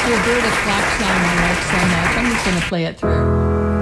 Roberta Flack song I like so much. I'm just going to play it through.